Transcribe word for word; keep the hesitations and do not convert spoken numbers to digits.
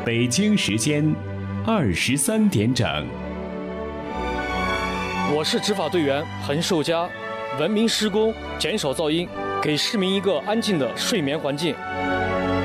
北京时间二十三点整。 我是执法队员彭寿佳，文明施工，减少噪音，给市民一个安静的睡眠环境。